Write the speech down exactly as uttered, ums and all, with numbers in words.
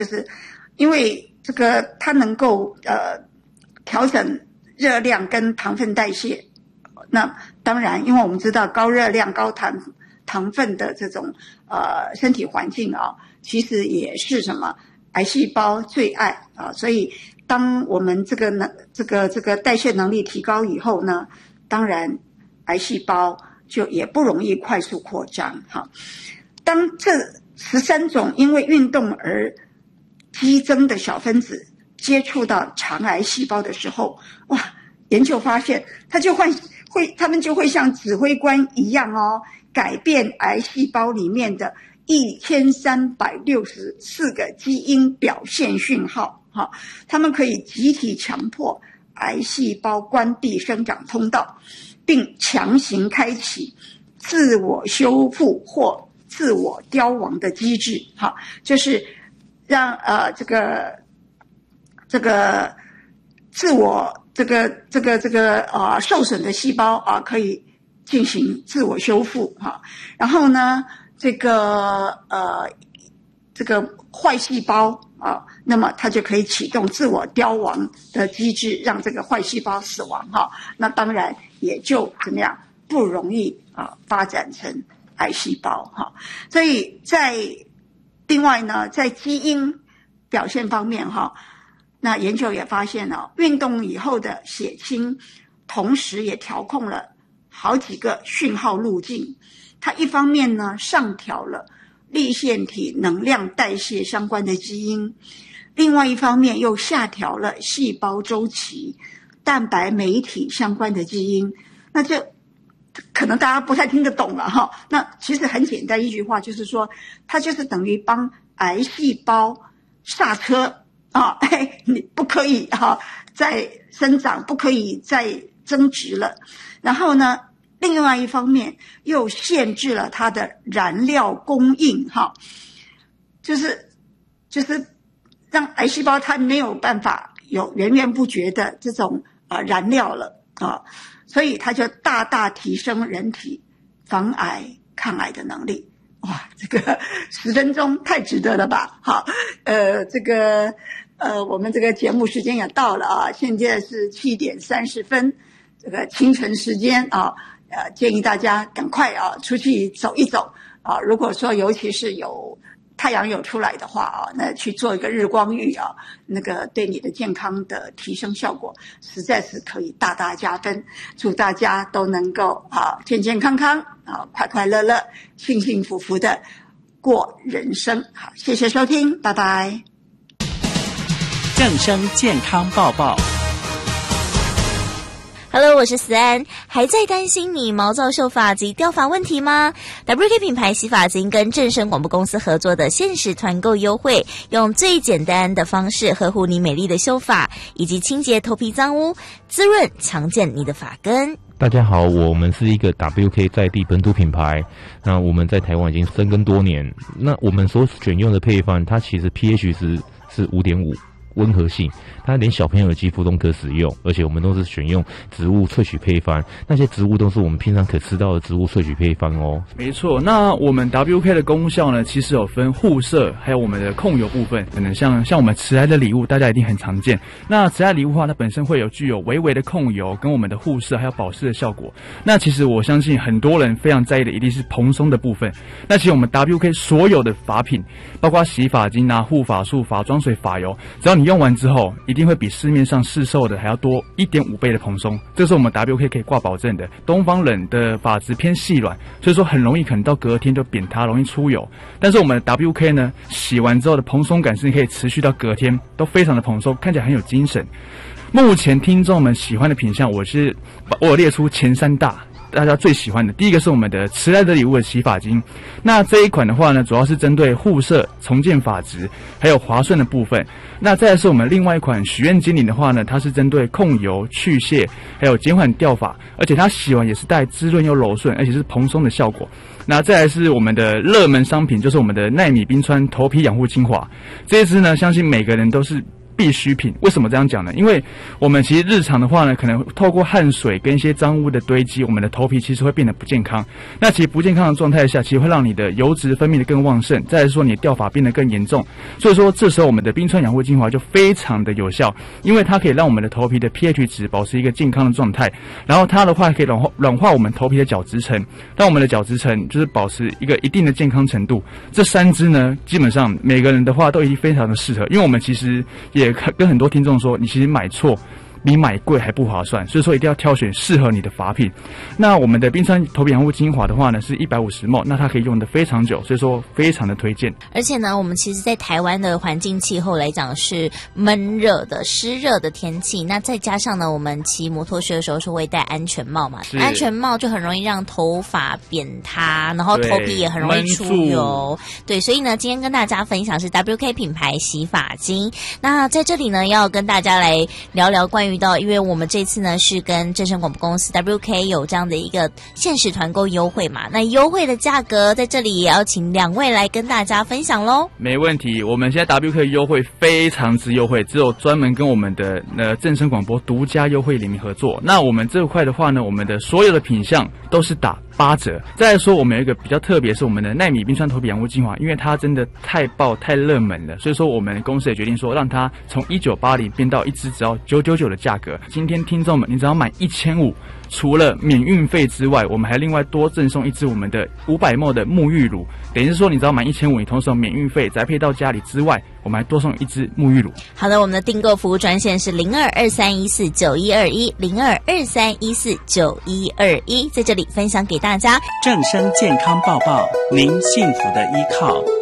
就是因为这个它能够呃调整热量跟糖分代谢。那当然，因为我们知道高热量、高糖糖分的这种呃身体环境啊，其实也是什么癌细胞最爱啊，所以当我们这个能这个这个代谢能力提高以后呢，当然癌细胞就也不容易快速扩张哈。当这十三种因为运动而激增的小分子接触到肠癌细胞的时候，哇，研究发现它就会会它们就会像指挥官一样哦，改变癌细胞里面的一千三百六十四个基因表现讯号哈，它们可以集体强迫癌细胞关闭生长通道，并强行开启自我修复或自我凋亡的机制，哈，就是让呃这个这个自我这个这个这个呃受损的细胞啊，可以进行自我修复哈。然后呢，这个呃这个坏细胞啊，那么它就可以启动自我凋亡的机制，让这个坏细胞死亡哈。那当然也就怎么样不容易啊发展成癌细胞哈。所以在另外呢，在基因表现方面哈，那研究也发现了，运动以后的血清同时也调控了好几个讯号路径。它一方面呢上调了粒线体能量代谢相关的基因，另外一方面又下调了细胞周期、蛋白酶体相关的基因。那这可能大家不太听得懂了哈。那其实很简单一句话，就是说它就是等于帮癌细胞刹车啊，你不可以哈再生长，不可以再增殖了。然后呢，另外一方面又限制了它的燃料供应哈，就是就是让癌细胞它没有办法有源源不绝的这种呃燃料了啊，所以它就大大提升人体防癌抗癌的能力。哇，这个十分钟太值得了吧？好，呃，这个呃，我们这个节目时间也到了啊，现在是七点三十分，这个清晨时间啊，呃，建议大家赶快啊出去走一走啊。如果说尤其是有太阳有出来的话啊，那去做一个日光浴啊，那个对你的健康的提升效果实在是可以大大加分。祝大家都能够啊健健康康啊，快快乐乐、幸幸福福的过人生。好，谢谢收听，拜拜。 正声健康报报。 Hello， 我是思安。还在担心你毛躁秀发及掉发问题吗？ W K 品牌洗发精跟正声广播公司合作的限时团购优惠，用最简单的方式呵护你美丽的秀发，以及清洁头皮脏污，滋润强健你的发根。 大家好，我们是一个 W K 在地本土品牌，那我们在台湾已经深耕多年。那我们所选用的配方，它其实 pH 值是 五点五。温和性，它连小朋友的肌肤都可使用，而且我们都是选用植物萃取配方，那些植物都是我们平常可吃到的植物萃取配方哦。 没错，那我们 W K 的功效呢，其实有分护色，还有我们的控油部分。可能像像我们迟来的礼物，大家一定很常见。那迟来礼物的话，它本身会有具有微微的控油，跟我们的护色还有保湿的效果。那其实我相信很多人非常在意的一定是蓬松的部分。那其实我们 W K 所有的发品，包括洗发精啊、护发素、发妆水、发油，只要你用完之后，一定会比市面上市售的还要多 一点五 倍的蓬松，这是我们 W K 可以挂保证的。东方人的发质偏细软，所以说很容易可能到隔天就扁塌，容易出油。但是我们的 W K 呢，洗完之后的蓬松感是可以持续到隔天，都非常的蓬松，看起来很有精神。目前听众们喜欢的品项，我是我有列出前三大。大家最喜欢的第一个是我们的迟来的礼物的洗发精，那这一款的话呢，主要是针对护色、重建发质，还有滑顺的部分。那再来是我们另外一款许愿精灵的话呢，它是针对控油、去屑，还有减缓掉发，而且它洗完也是带滋润又柔顺，而且是蓬松的效果。那再来是我们的热门商品，就是我们的奈米冰川头皮养护精华，这一支呢，相信每个人都是必需品。为什么这样讲呢？因为我们其实日常的话呢，可能透过汗水跟一些脏污的堆积，我们的头皮其实会变得不健康。那其实不健康的状态下，其实会让你的油脂分泌的更旺盛，再来说你的掉发变得更严重。所以说这时候我们的冰川养护精华就非常的有效，因为它可以让我们的头皮的 pH 值保持一个健康的状态，然后它的话可以软化软化我们头皮的角质层，让我们的角质层就是保持一个一定的健康程度。这三支呢，基本上每个人的话都已经非常的适合，因为我们其实也跟很多听众说，你其实买错比买贵还不划算，所以说一定要挑选适合你的发品。那我们的冰川头皮养护精华的话呢，是一百五十 毫升，那它可以用得非常久，所以说非常的推荐。 而且呢，我们其实在台湾的环境气候来讲是闷热的、湿热的天气，那再加上呢，我们骑摩托车的时候是会戴安全帽嘛，安全帽就很容易让头发扁塌，然后头皮也很容易出油。对，所以呢，今天跟大家分享是 W K 品牌洗发精。那在这里呢，要跟大家来聊聊关于遇到，因为我们这次呢是跟正声广播公司 W K 有这样的一个限时团购优惠嘛，那优惠的价格在这里也要请两位来跟大家分享咯。 没问题，我们现在 W K 优惠非常之优惠，只有专门跟我们的呃正声广播独家优惠里面合作。那我们这块的话呢，我们的所有的品项都是打八折。再来说，我们有一个比较特别，是我们的奈米冰川头皮养护精华，因为它真的太爆太热门了，所以说我们公司也决定说，让它从一九八零变到一支只要九九九的价格。今天听众们，你只要买一千五，除了免运费之外，我们还另外多赠送一支我们的五百 毫升 的沐浴乳。等于是说，你只要买一千五，你同时有免运费宅配到家里之外，我们还多送一支沐浴乳。 好的，我们的订购服务专线是零二二三一四九一二一零二二三一四九一二一，在这里分享给大家正声健康报报，您幸福的依靠。